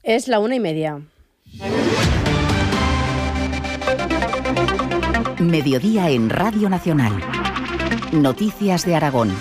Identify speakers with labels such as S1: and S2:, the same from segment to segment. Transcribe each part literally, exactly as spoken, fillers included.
S1: Es la una y media.
S2: Mediodía en Radio Nacional. Noticias de Aragón.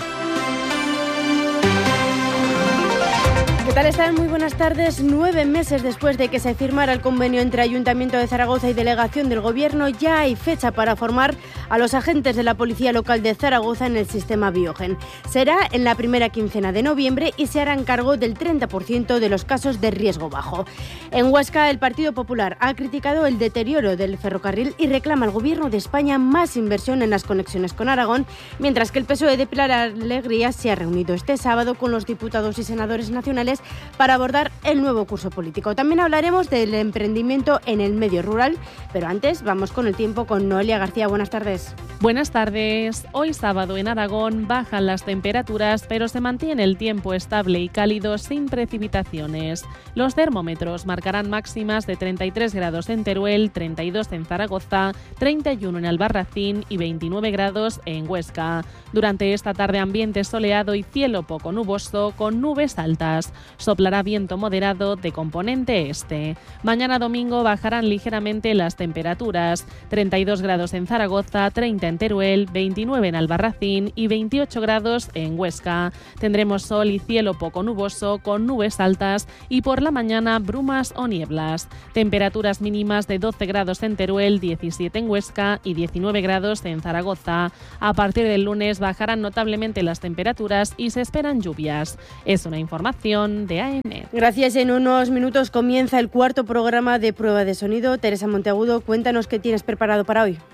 S1: ¿Qué tal están? Muy buenas tardes. Nueve meses después de que se firmara el convenio entre Ayuntamiento de Zaragoza y Delegación del Gobierno, ya hay fecha para formar a los agentes de la Policía Local de Zaragoza en el sistema Biogen. Será en la primera quincena de noviembre y se harán cargo del treinta por ciento de los casos de riesgo bajo. En Huesca, el Partido Popular ha criticado el deterioro del ferrocarril y reclama al Gobierno de España más inversión en las conexiones con Aragón, mientras que el P S O E de Pilar Alegría se ha reunido este sábado con los diputados y senadores nacionales para abordar el nuevo curso político. También hablaremos del emprendimiento en el medio rural, pero antes vamos con el tiempo con Noelia García. Buenas tardes.
S3: Buenas tardes. Hoy sábado en Aragón bajan las temperaturas, pero se mantiene el tiempo estable y cálido sin precipitaciones. Los termómetros marcarán máximas de treinta y tres grados en Teruel, treinta y dos en Zaragoza, treinta y uno en Albarracín y veintinueve grados en Huesca. Durante esta tarde ambiente soleado y cielo poco nuboso con nubes altas. Soplará viento moderado de componente este. Mañana domingo bajarán ligeramente las temperaturas. treinta y dos grados en Zaragoza, treinta en Teruel, veintinueve en Albarracín y veintiocho grados en Huesca. Tendremos sol y cielo poco nuboso con nubes altas y por la mañana brumas o nieblas. Temperaturas mínimas de doce grados en Teruel, diecisiete en Huesca y diecinueve grados en Zaragoza. A partir del lunes bajarán notablemente las temperaturas y se esperan lluvias. Es una información de A M.
S1: Gracias. En unos minutos comienza el cuarto programa de prueba de sonido. Teresa Monteagudo, cuéntanos qué tienes preparado para hoy.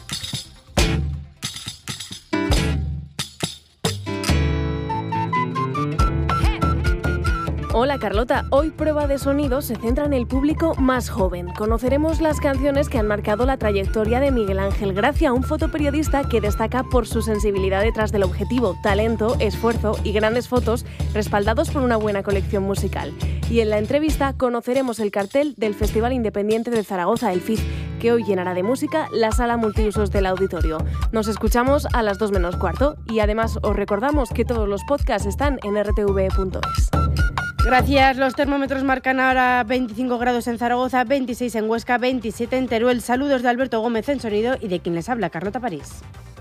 S4: Hola Carlota, hoy Prueba de Sonido se centra en el público más joven. Conoceremos las canciones que han marcado la trayectoria de Miguel Ángel Gracia, un fotoperiodista que destaca por su sensibilidad detrás del objetivo, talento, esfuerzo y grandes fotos respaldados por una buena colección musical. Y en la entrevista conoceremos el cartel del Festival Independiente de Zaragoza, el F I Z, que hoy llenará de música la sala multiusos del auditorio. Nos escuchamos a las dos menos cuarto y además os recordamos que todos los podcasts están en r t v punto es.
S1: Gracias. Los termómetros marcan ahora veinticinco grados en Zaragoza, veintiséis en Huesca, veintisiete en Teruel. Saludos de Alberto Gómez en sonido y de quien les habla, Carlota París.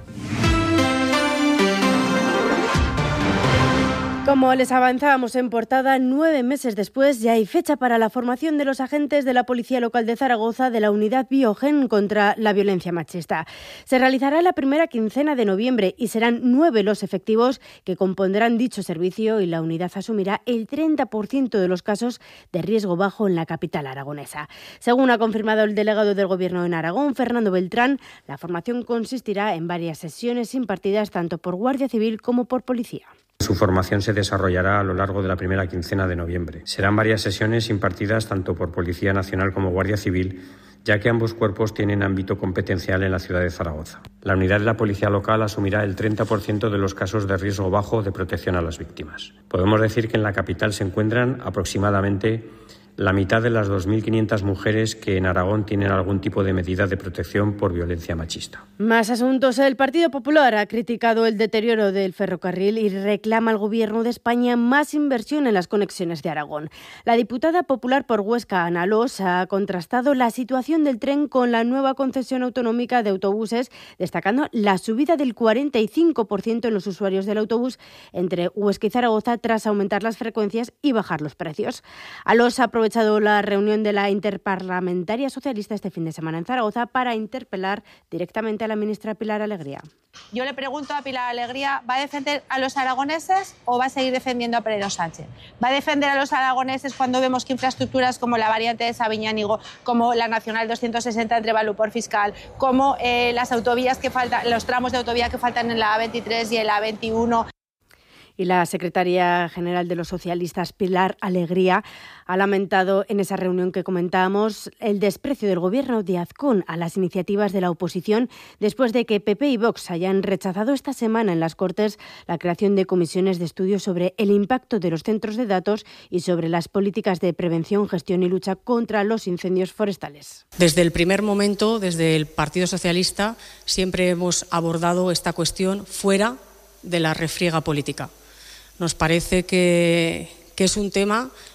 S1: Como les avanzábamos en portada, nueve meses después ya hay fecha para la formación de los agentes de la Policía Local de Zaragoza de la unidad Biogen contra la violencia machista. Se realizará la primera quincena de noviembre y serán nueve los efectivos que compondrán dicho servicio y la unidad asumirá el treinta por ciento de los casos de riesgo bajo en la capital aragonesa. Según ha confirmado el delegado del Gobierno en Aragón, Fernando Beltrán, la formación consistirá en varias sesiones impartidas tanto por Guardia Civil como por Policía.
S5: Su formación se desarrollará a lo largo de la primera quincena de noviembre. Serán varias sesiones impartidas tanto por Policía Nacional como Guardia Civil, ya que ambos cuerpos tienen ámbito competencial en la ciudad de Zaragoza. La unidad de la Policía Local asumirá el treinta por ciento de los casos de riesgo bajo de protección a las víctimas. Podemos decir que en la capital se encuentran aproximadamente la mitad de las dos mil quinientas mujeres que en Aragón tienen algún tipo de medida de protección por violencia machista.
S1: Más asuntos. El Partido Popular ha criticado el deterioro del ferrocarril y reclama al Gobierno de España más inversión en las conexiones de Aragón. La diputada popular por Huesca, Ana Los, ha contrastado la situación del tren con la nueva concesión autonómica de autobuses, destacando la subida del cuarenta y cinco por ciento en los usuarios del autobús entre Huesca y Zaragoza tras aumentar las frecuencias y bajar los precios. Alos ha aprovechado la reunión de la Interparlamentaria Socialista este fin de semana en Zaragoza para interpelar directamente a la ministra Pilar Alegría.
S6: Yo le pregunto a Pilar Alegría, ¿va a defender a los aragoneses o va a seguir defendiendo a Pedro Sánchez? ¿Va a defender a los aragoneses cuando vemos que infraestructuras como la variante de Sabiñánigo, como la Nacional doscientos sesenta entre Valupor Fiscal, como eh, las autovías que faltan, los tramos de autovía que faltan en la A veintitrés y en la A veintiuno...
S1: Y la secretaria general de los socialistas, Pilar Alegría, ha lamentado en esa reunión que comentábamos el desprecio del Gobierno de Azcón a las iniciativas de la oposición después de que P P y Vox hayan rechazado esta semana en las Cortes la creación de comisiones de estudio sobre el impacto de los centros de datos y sobre las políticas de prevención, gestión y lucha contra los incendios forestales.
S7: Desde el primer momento, desde el Partido Socialista, siempre hemos abordado esta cuestión fuera de la refriega política. Nos parece que, que es un tema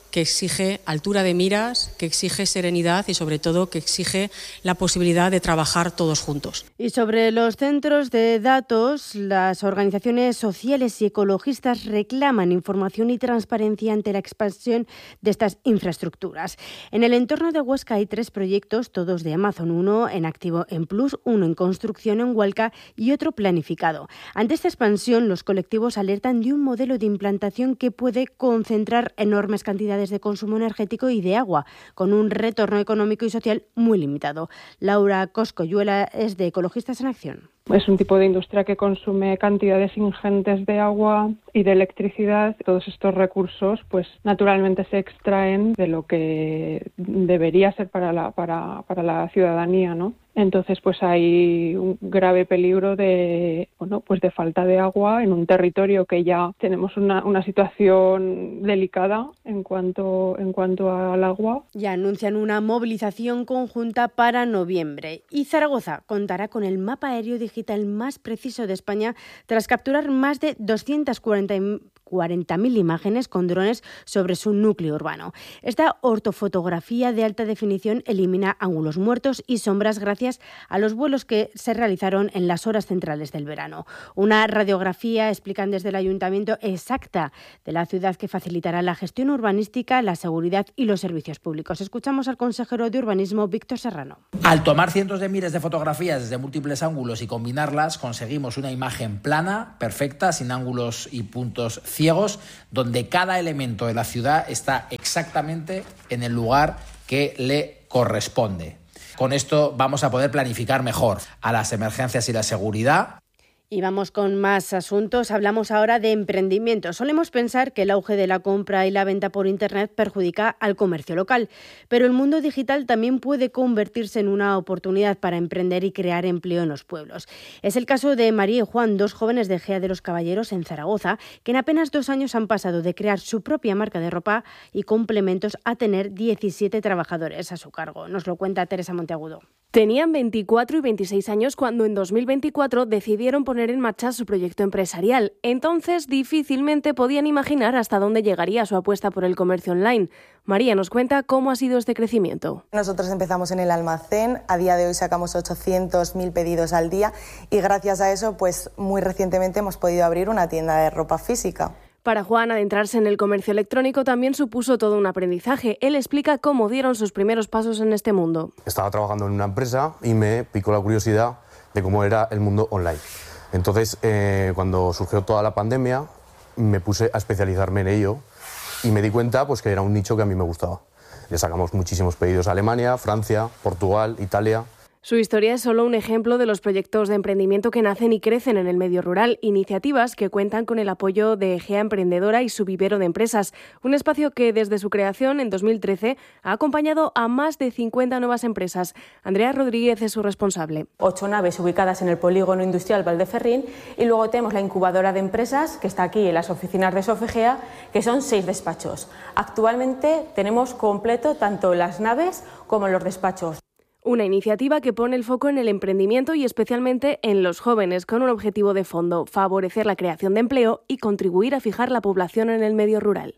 S7: que exige altura de miras, que exige serenidad y sobre todo que exige la posibilidad de trabajar todos juntos.
S1: Y sobre los centros de datos, las organizaciones sociales y ecologistas reclaman información y transparencia ante la expansión de estas infraestructuras. En el entorno de Huesca hay tres proyectos, todos de Amazon, uno en activo en Plus, uno en construcción en Hualca y otro planificado. Ante esta expansión, los colectivos alertan de un modelo de implantación que puede concentrar enormes cantidades de consumo energético y de agua, con un retorno económico y social muy limitado. Laura Coscoyuela es de Ecologistas en Acción.
S8: Es un tipo de industria que consume cantidades ingentes de agua y de electricidad. Todos estos recursos, pues naturalmente se extraen de lo que debería ser para la, para, para la ciudadanía, ¿no? Entonces, pues hay un grave peligro de, bueno, pues de falta de agua en un territorio que ya tenemos una, una situación delicada en cuanto, en cuanto al agua.
S1: Ya anuncian una movilización conjunta para noviembre. Y Zaragoza contará con el mapa aéreo digital más preciso de España tras capturar más de doscientas cuarenta mil imágenes con drones sobre su núcleo urbano. Esta ortofotografía de alta definición elimina ángulos muertos y sombras gracias a los vuelos que se realizaron en las horas centrales del verano. Una radiografía, explican desde el Ayuntamiento, exacta de la ciudad que facilitará la gestión urbanística, la seguridad y los servicios públicos. Escuchamos al consejero de Urbanismo, Víctor Serrano.
S9: Al tomar cientos de miles de fotografías desde múltiples ángulos y combinarlas, conseguimos una imagen plana, perfecta, sin ángulos y puntos ciegos, donde cada elemento de la ciudad está exactamente en el lugar que le corresponde. Con esto vamos a poder planificar mejor a las emergencias y la seguridad.
S1: Y vamos con más asuntos. Hablamos ahora de emprendimiento. Solemos pensar que el auge de la compra y la venta por Internet perjudica al comercio local, pero el mundo digital también puede convertirse en una oportunidad para emprender y crear empleo en los pueblos. Es el caso de María y Juan, dos jóvenes de Gea de los Caballeros en Zaragoza, que en apenas dos años han pasado de crear su propia marca de ropa y complementos a tener diecisiete trabajadores a su cargo. Nos lo cuenta Teresa Monteagudo.
S4: Tenían veinticuatro y veintiséis años cuando en dos mil veinticuatro decidieron poner en marcha su proyecto empresarial. Entonces difícilmente podían imaginar hasta dónde llegaría su apuesta por el comercio online. María nos cuenta cómo ha sido este crecimiento.
S10: Nosotros empezamos en el almacén, a día de hoy sacamos ochocientos mil pedidos al día y gracias a eso pues muy recientemente hemos podido abrir una tienda de ropa física.
S4: Para Juan, adentrarse en el comercio electrónico también supuso todo un aprendizaje. Él explica cómo dieron sus primeros pasos en este mundo.
S11: Estaba trabajando en una empresa y me picó la curiosidad de cómo era el mundo online. Entonces, eh, cuando surgió toda la pandemia, me puse a especializarme en ello y me di cuenta pues, que era un nicho que a mí me gustaba. Le sacamos muchísimos pedidos a Alemania, Francia, Portugal, Italia.
S4: Su historia es solo un ejemplo de los proyectos de emprendimiento que nacen y crecen en el medio rural, iniciativas que cuentan con el apoyo de Egea Emprendedora y su vivero de empresas, un espacio que desde su creación en dos mil trece ha acompañado a más de cincuenta nuevas empresas. Andrea Rodríguez es su responsable.
S12: Ocho naves ubicadas en el polígono industrial Valdeferrín y luego tenemos la incubadora de empresas que está aquí en las oficinas de Sofegea, que son seis despachos. Actualmente tenemos completo tanto las naves como los despachos.
S4: Una iniciativa que pone el foco en el emprendimiento y especialmente en los jóvenes, con un objetivo de fondo: favorecer la creación de empleo y contribuir a fijar la población en el medio rural.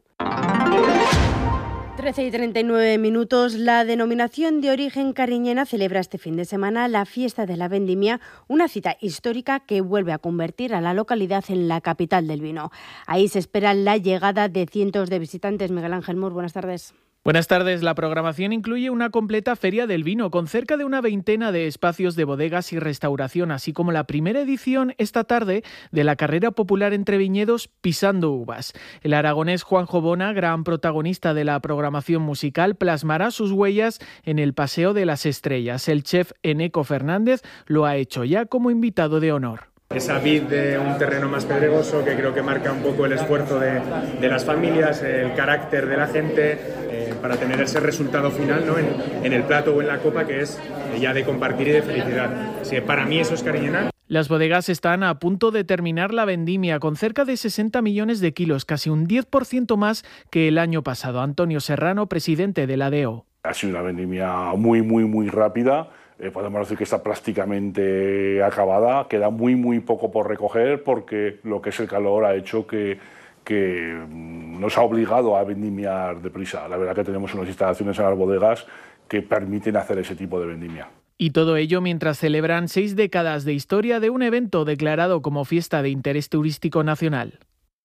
S1: trece y treinta y nueve minutos. La denominación de origen cariñena celebra este fin de semana la fiesta de la vendimia, una cita histórica que vuelve a convertir a la localidad en la capital del vino. Ahí se espera la llegada de cientos de visitantes. Miguel Ángel Mur, buenas tardes.
S13: Buenas tardes. La programación incluye una completa feria del vino con cerca de una veintena de espacios de bodegas y restauración, así como la primera edición esta tarde de la carrera popular entre viñedos Pisando Uvas. El aragonés Juanjo Bona, gran protagonista de la programación musical, plasmará sus huellas en el Paseo de las Estrellas. El chef Eneco Fernández lo ha hecho ya como invitado de honor.
S14: Esa vid de un terreno más pedregoso que creo que marca un poco el esfuerzo de, de las familias, el carácter de la gente, eh, para tener ese resultado final, ¿no? en, en el plato o en la copa, que es ya de compartir y de felicidad. Sí, para mí eso es cariñena.
S13: Las bodegas están a punto de terminar la vendimia con cerca de sesenta millones de kilos, casi un diez por ciento más que el año pasado. Antonio Serrano, presidente de la D E O.
S15: Ha sido una vendimia muy, muy, muy rápida. Eh, podemos decir que está prácticamente acabada. Queda muy, muy poco por recoger porque lo que es el calor ha hecho que, que nos ha obligado a vendimiar deprisa. La verdad que tenemos unas instalaciones en las bodegas que permiten hacer ese tipo de vendimia.
S13: Y todo ello mientras celebran seis décadas de historia de un evento declarado como fiesta de interés turístico nacional.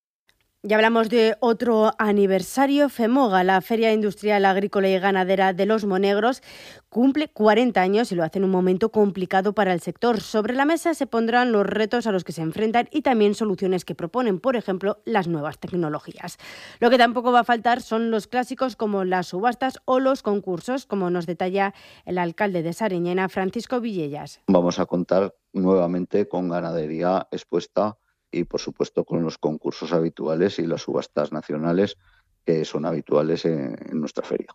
S1: Ya hablamos de otro aniversario. FEMOGA, la Feria Industrial Agrícola y Ganadera de Los Monegros, cumple cuarenta años y lo hace en un momento complicado para el sector. Sobre la mesa se pondrán los retos a los que se enfrentan y también soluciones que proponen, por ejemplo, las nuevas tecnologías. Lo que tampoco va a faltar son los clásicos como las subastas o los concursos, como nos detalla el alcalde de Sariñena, Francisco Villellas.
S16: Vamos a contar nuevamente con ganadería expuesta y, por supuesto, con los concursos habituales y las subastas nacionales que son habituales en, en nuestra feria.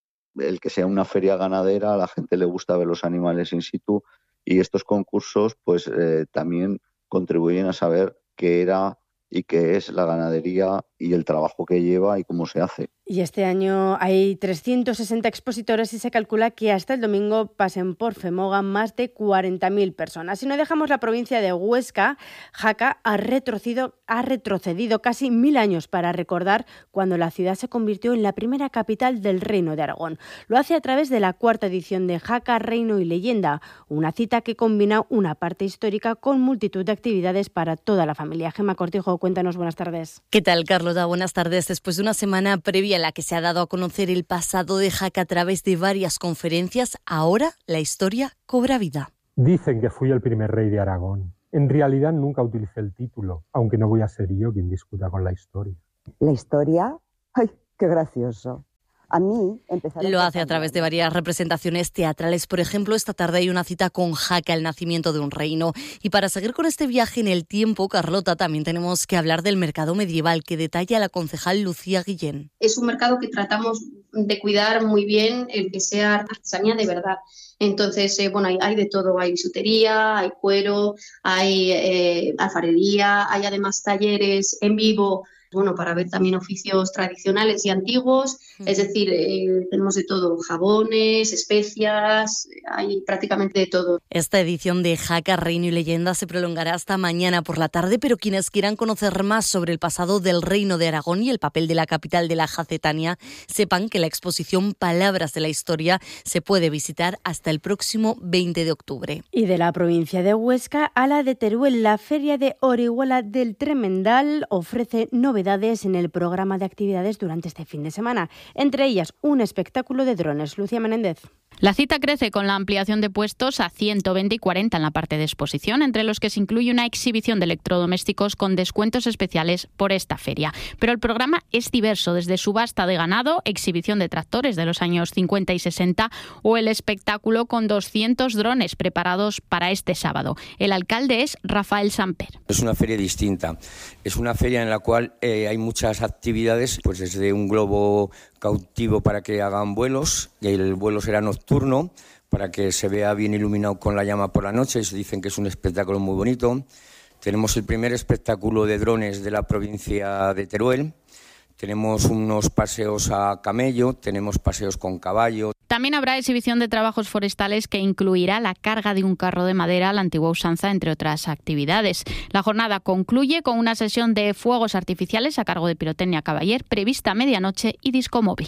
S16: El que sea una feria ganadera, a la gente le gusta ver los animales in situ y estos concursos pues eh, también contribuyen a saber qué era y qué es la ganadería y el trabajo que lleva y cómo se hace.
S1: Y este año hay trescientos sesenta expositores y se calcula que hasta el domingo pasen por FEMOGA más de cuarenta mil personas. Si no dejamos la provincia de Huesca, Jaca ha retrocedido, ha retrocedido casi mil años para recordar cuando la ciudad se convirtió en la primera capital del Reino de Aragón. Lo hace a través de la cuarta edición de Jaca, Reino y Leyenda, una cita que combina una parte histórica con multitud de actividades para toda la familia. Gemma Cortijo, cuéntanos, buenas tardes.
S17: ¿Qué tal, Carlota? Buenas tardes. Después de una semana previa en la que se ha dado a conocer el pasado de Jaca a través de varias conferencias, ahora la historia cobra vida.
S18: Dicen que fui el primer rey de Aragón. En realidad nunca utilicé el título, aunque no voy a ser yo quien discuta con la historia.
S19: ¿La historia? ¡Ay, qué gracioso! A mí empezaron
S17: Lo hace a través de varias representaciones teatrales. Por ejemplo, esta tarde hay una cita con Jaca, el nacimiento de un reino. Y para seguir con este viaje en el tiempo, Carlota, también tenemos que hablar del mercado medieval que detalla la concejal Lucía Guillén.
S20: Es un mercado que tratamos de cuidar muy bien, el que sea artesanía de verdad. Entonces, eh, bueno, hay, hay de todo, hay bisutería, hay cuero, hay eh, alfarería, hay además talleres en vivo, bueno, para ver también oficios tradicionales y antiguos, es decir, eh, tenemos de todo, jabones, especias, hay prácticamente de todo.
S17: Esta edición de Jaca, Reino y Leyenda se prolongará hasta mañana por la tarde, pero quienes quieran conocer más sobre el pasado del Reino de Aragón y el papel de la capital de la Jacetania, sepan que la exposición Palabras de la Historia se puede visitar hasta el próximo veinte de octubre.
S1: Y de la provincia de Huesca a la de Teruel, la Feria de Orihuela del Tremendal ofrece novedades en el programa de actividades durante este fin de semana, entre ellas un espectáculo de drones. Lucía Menéndez.
S21: La cita crece con la ampliación de puestos a ciento veinte y cuarenta en la parte de exposición, entre los que se incluye una exhibición de electrodomésticos con descuentos especiales por esta feria. Pero el programa es diverso, desde subasta de ganado, exhibición de tractores de los años cincuenta y sesenta o el espectáculo con doscientos drones preparados para este sábado. El alcalde es Rafael Samper.
S22: Es una feria distinta. Es una feria en la cual eh, hay muchas actividades, pues desde un globo cautivo para que hagan vuelos, y el vuelo será nocturno para que se vea bien iluminado con la llama por la noche, y se dicen que es un espectáculo muy bonito. Tenemos el primer espectáculo de drones de la provincia de Teruel, tenemos unos paseos a camello, tenemos paseos con caballo.
S21: También habrá exhibición de trabajos forestales que incluirá la carga de un carro de madera a la antigua usanza, entre otras actividades. La jornada concluye con una sesión de fuegos artificiales a cargo de Pirotecnia Caballer, prevista a medianoche, y disco móvil.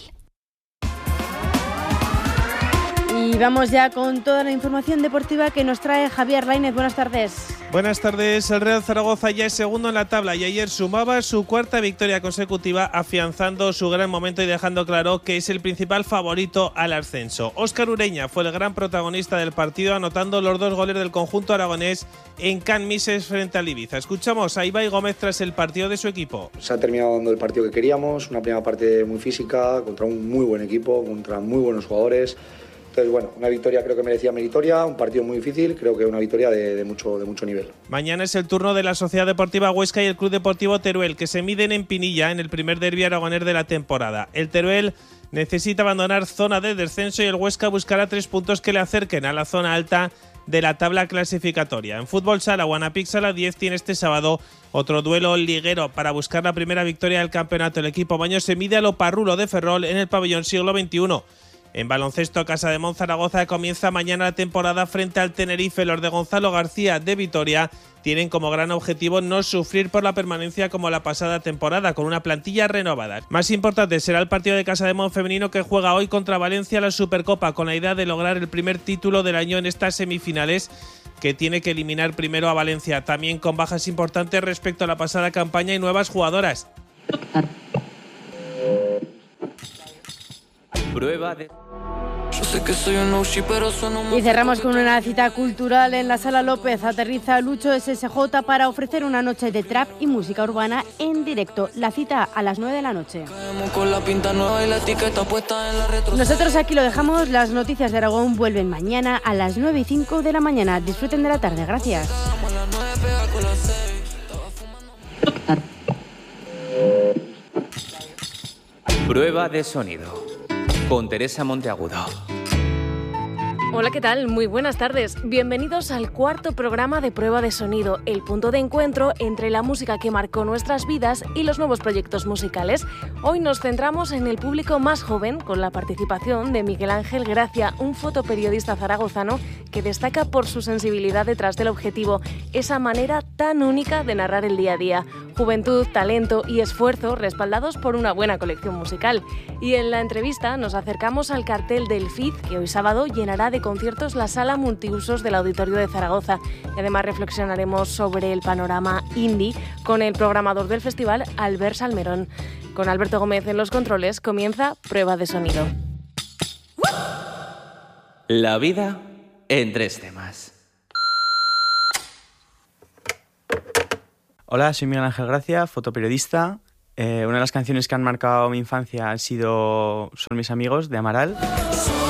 S1: Y vamos ya con toda la información deportiva que nos trae Javier Lainez. Buenas tardes.
S23: Buenas tardes. El Real Zaragoza ya es segundo en la tabla y ayer sumaba su cuarta victoria consecutiva, afianzando su gran momento y dejando claro que es el principal favorito al ascenso. Óscar Ureña fue el gran protagonista del partido, anotando los dos goles del conjunto aragonés en Can Mises frente al Ibiza. Escuchamos a Ibai Gómez tras el partido de su equipo.
S24: Se ha terminado dando el partido que queríamos, una primera parte muy física, contra un muy buen equipo, contra muy buenos jugadores. Entonces, bueno, una victoria creo que merecía meritoria, un partido muy difícil, creo que una victoria de, de, mucho, de mucho nivel.
S23: Mañana es el turno de la Sociedad Deportiva Huesca y el Club Deportivo Teruel, que se miden en Pinilla en el primer derbi aragonés de la temporada. El Teruel necesita abandonar zona de descenso y el Huesca buscará tres puntos que le acerquen a la zona alta de la tabla clasificatoria. En fútbol sala, Guanapix a las diez tiene este sábado otro duelo liguero para buscar la primera victoria del campeonato. El equipo baño se mide a Loparrulo de Ferrol en el pabellón Siglo veintiuno. En baloncesto, Casademont Zaragoza comienza mañana la temporada frente al Tenerife. Los de Gonzalo García de Vitoria tienen como gran objetivo no sufrir por la permanencia como la pasada temporada, con una plantilla renovada. Más importante será el partido de Casademont femenino, que juega hoy contra Valencia la Supercopa, con la idea de lograr el primer título del año en estas semifinales, que tiene que eliminar primero a Valencia, también con bajas importantes respecto a la pasada campaña y nuevas jugadoras.
S2: Prueba de...
S1: Y cerramos con una cita cultural en la Sala López. Aterriza Lucho S S J para ofrecer una noche de trap y música urbana en directo. La cita a las nueve de la noche. Nosotros aquí lo dejamos. Las noticias de Aragón vuelven mañana a las nueve y cinco de la mañana. Disfruten de la tarde. Gracias.
S2: Prueba de sonido con Teresa Monteagudo.
S4: Hola, ¿qué tal? Muy buenas tardes. Bienvenidos al cuarto programa de Prueba de Sonido, el punto de encuentro entre la música que marcó nuestras vidas y los nuevos proyectos musicales. Hoy nos centramos en el público más joven, con la participación de Miguel Ángel Gracia, un fotoperiodista zaragozano que destaca por su sensibilidad detrás del objetivo, esa manera tan única de narrar el día a día. Juventud, talento y esfuerzo respaldados por una buena colección musical. Y en la entrevista nos acercamos al cartel del F I D, que hoy sábado llenará de conciertos la sala multiusos del Auditorio de Zaragoza. Y además reflexionaremos sobre el panorama indie con el programador del festival, Albert Salmerón. Con Alberto Gómez en los controles comienza Prueba de Sonido.
S2: La vida en tres temas.
S3: Hola, soy Miguel Ángel Gracia, fotoperiodista. Eh, una de las canciones que han marcado mi infancia han sido Son mis amigos, de Amaral.